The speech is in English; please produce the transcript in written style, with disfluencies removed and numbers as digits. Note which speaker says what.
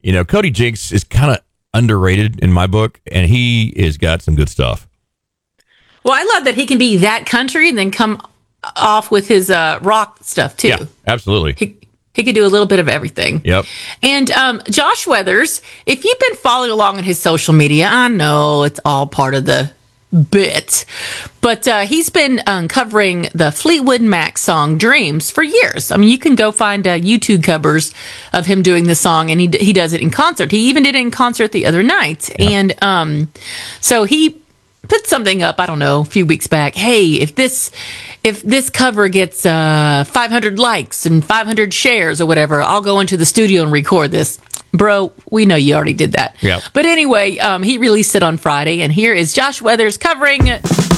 Speaker 1: Cody Jinks is kind of underrated in my book, and he has got some good stuff.
Speaker 2: Well, I love that he can be that country and then come off with his rock stuff too.
Speaker 1: Yeah, absolutely.
Speaker 2: He could do a little bit of everything.
Speaker 1: Yep.
Speaker 2: And Josh Weathers, if you've been following along on his social media, I know it's all part of the bit, but he's been covering the Fleetwood Mac song "Dreams" for years. I mean, you can go find YouTube covers of him doing the song, and he does it in concert. He even did it in concert the other night, and so he put something up, I don't know, a few weeks back. Hey, if this cover gets 500 likes and 500 shares or whatever, I'll go into the studio and record this. Bro, we know you already did that.
Speaker 1: Yeah.
Speaker 2: But anyway, he released it on Friday, and here is Josh Weathers covering